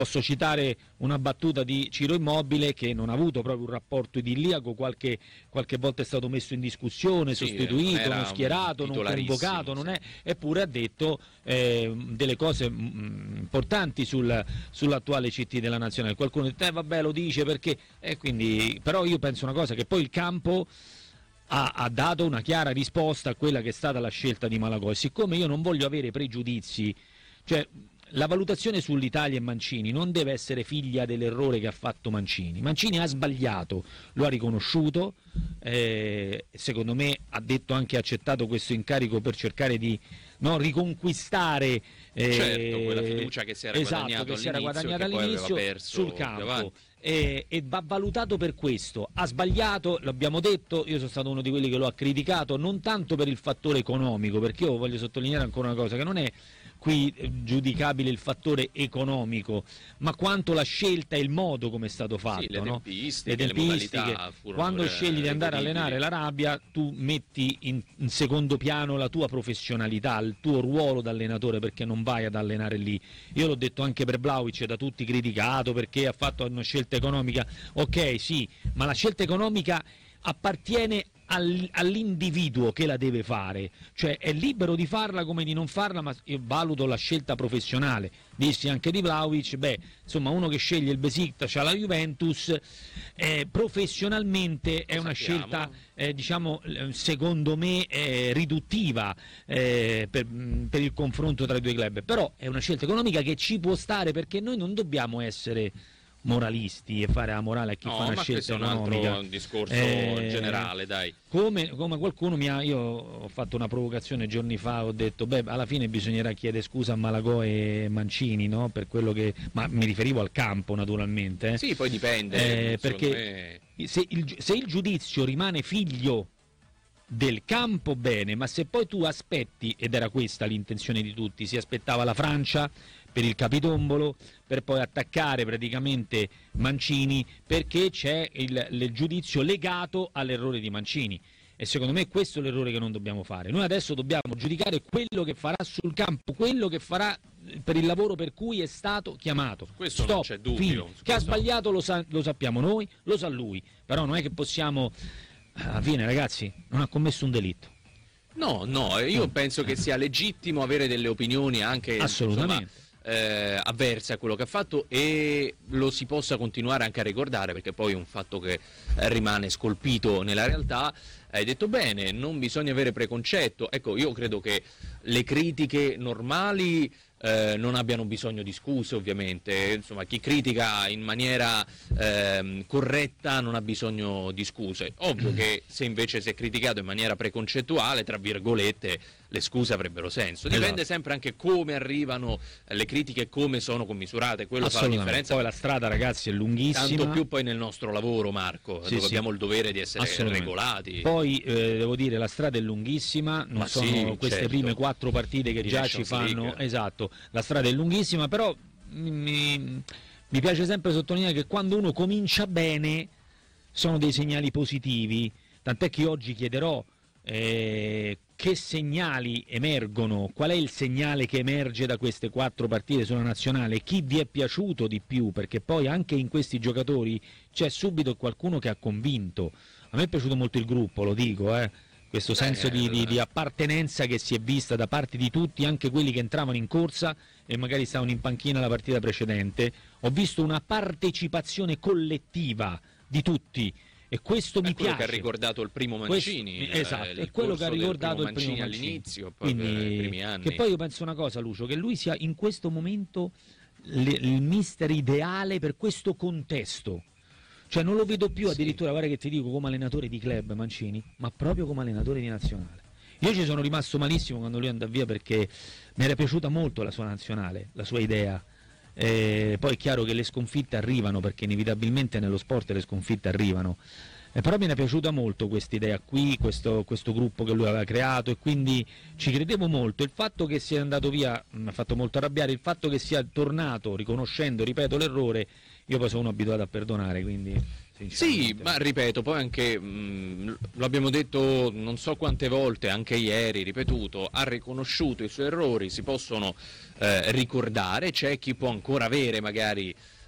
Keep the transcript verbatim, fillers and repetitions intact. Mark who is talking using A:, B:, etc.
A: Posso citare una battuta di Ciro Immobile che non ha avuto proprio un rapporto idilliaco, qualche, qualche volta è stato messo in discussione, sì, sostituito, non, non schierato, non convocato, non è, eppure ha detto eh, delle cose mh, importanti sul, sull'attuale C T della Nazionale. Qualcuno dice, eh vabbè lo dice perché, eh, quindi, però io penso una cosa, che poi il campo ha, ha dato una chiara risposta a quella che è stata la scelta di Malagò, e siccome io non voglio avere pregiudizi, cioè la valutazione sull'Italia e Mancini non deve essere figlia dell'errore che ha fatto Mancini. Mancini ha sbagliato, lo ha riconosciuto, eh, secondo me ha detto anche accettato questo incarico per cercare di no, riconquistare
B: eh, certo, quella fiducia che si era
A: esatto,
B: guadagnato
A: che si era guadagnata
B: all'inizio,
A: all'inizio sul campo. E, e va valutato per questo. Ha sbagliato, l'abbiamo detto, io sono stato uno di quelli che lo ha criticato, non tanto per il fattore economico, perché io voglio sottolineare ancora una cosa, che non è qui giudicabile il fattore economico, ma quanto la scelta e il modo come è stato fatto,
B: sì, le
A: no?
B: tempistiche,
A: le tempistiche.
B: Le
A: Quando scegli di andare a allenare l'Arabia, tu metti in, in secondo piano la tua professionalità, il tuo ruolo da allenatore, perché non vai ad allenare lì. Io l'ho detto anche per Vlahovic, da tutti criticato perché ha fatto una scelta economica, ok sì, ma la scelta economica appartiene all'individuo che la deve fare, cioè è libero di farla come di non farla, ma io valuto la scelta professionale. Dissi anche di Vlahovic, beh, insomma, uno che sceglie il Besiktas alla Juventus, eh, professionalmente è una scelta, eh, diciamo, secondo me eh, riduttiva eh, per, per il confronto tra i due club, però è una scelta economica che ci può stare, perché noi non dobbiamo essere moralisti e fare la morale a chi
B: no,
A: fa una
B: ma
A: scelta economica.
B: Questo è un altro discorso
A: eh,
B: generale, dai.
A: Come, come qualcuno mi ha, io ho fatto una provocazione giorni fa, ho detto beh, alla fine bisognerà chiedere scusa a Malagò e Mancini, no? Per quello che, ma mi riferivo al campo naturalmente. Eh.
B: Sì, poi dipende.
A: Eh, perché me... se, il, se il giudizio rimane figlio del campo, bene, ma se poi tu aspetti, ed era questa l'intenzione di tutti, si aspettava la Francia per il capitombolo, per poi attaccare praticamente Mancini, perché c'è il, il giudizio legato all'errore di Mancini, e secondo me questo è l'errore che non dobbiamo fare. Noi adesso dobbiamo giudicare quello che farà sul campo, quello che farà per il lavoro per cui è stato chiamato.
B: Questo
A: Stop,
B: non c'è dubbio.
A: Fine. Che ha sbagliato lo, sa, lo sappiamo noi, lo sa lui, però non è che possiamo, alla fine ragazzi, non ha commesso un delitto.
B: No, no, io penso che sia legittimo avere delle opinioni anche,
A: assolutamente,
B: insomma, Eh, avverse a quello che ha fatto, e lo si possa continuare anche a ricordare, perché poi è un fatto che eh, rimane scolpito nella realtà. Hai detto bene, non bisogna avere preconcetto. Ecco, io credo che le critiche normali eh, non abbiano bisogno di scuse, ovviamente. Insomma, chi critica in maniera eh, corretta non ha bisogno di scuse. Ovvio che se invece si è criticato in maniera preconcettuale, tra virgolette, le scuse avrebbero senso. Dipende esatto. sempre anche come arrivano le critiche e come sono commisurate, quello fa la differenza.
A: Poi la strada, ragazzi, è lunghissima.
B: Tanto più poi nel nostro lavoro, Marco,
A: sì,
B: dove
A: sì.
B: abbiamo il dovere di essere regolati.
A: Poi eh, devo dire, la strada è lunghissima, non
B: Ma
A: sono
B: sì,
A: queste
B: certo.
A: prime quattro partite che
B: Di
A: già
B: Nations
A: ci fanno,
B: League.
A: esatto, la strada è lunghissima, però mi, mi piace sempre sottolineare che quando uno comincia bene sono dei segnali positivi, tant'è che oggi chiederò eh, che segnali emergono, qual è il segnale che emerge da queste quattro partite sulla nazionale, chi vi è piaciuto di più, perché poi anche in questi giocatori c'è subito qualcuno che ha convinto. A me è piaciuto molto il gruppo, lo dico, eh. questo senso di, di, di appartenenza che si è vista da parte di tutti, anche quelli che entravano in corsa e magari stavano in panchina la partita precedente. Ho visto una partecipazione collettiva di tutti, e questo
B: è
A: mi
B: quello
A: piace.
B: che ha ricordato il primo Mancini,
A: questo, esatto,
B: eh,
A: è quello che ha ricordato il primo
B: Mancini
A: Mancini
B: all'inizio, poi
A: quindi,
B: per i primi anni.
A: Che poi io penso una cosa, Lucio, che lui sia in questo momento le, il mister ideale per questo contesto. Cioè non lo vedo più addirittura, sì. guarda che ti dico, come allenatore di club Mancini, ma proprio come allenatore di nazionale. Io ci sono rimasto malissimo quando lui andò via, perché mi era piaciuta molto la sua nazionale, la sua idea. Eh, poi è chiaro che le sconfitte arrivano, perché inevitabilmente nello sport le sconfitte arrivano. Eh, però mi era piaciuta molto questa idea qui, questo, questo gruppo che lui aveva creato, e quindi ci credevo molto. Il fatto che sia andato via mi ha fatto molto arrabbiare, il fatto che sia tornato riconoscendo, ripeto, l'errore. Io poi sono abituato a perdonare, quindi sinceramente.
B: Sì, ma ripeto, poi anche, mh, lo abbiamo detto non so quante volte, anche ieri, ripetuto, ha riconosciuto i suoi errori, si possono eh, ricordare, c'è chi può ancora avere magari